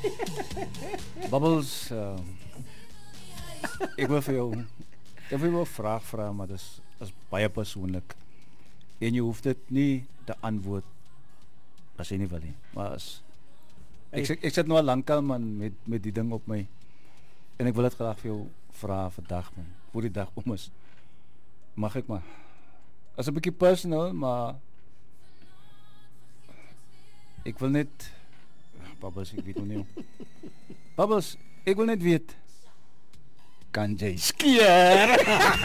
Bubbles, ek wil vir jou ek wil jou 'n vraag vra, maar dis is baie persoonlik. En jy hoef dit nie te antwoord as jy nie wil nie. Maar as ek sit nou al lankal man met die ding op my. En ek wil dit graag vir jou vra vandag man. Voor die dag om is. Mag ek maar? As 'n bietjie personal, maar ek wil net Bubbles, ek weet nog nie. Bubbles, ek wil net weet kan jy skeer?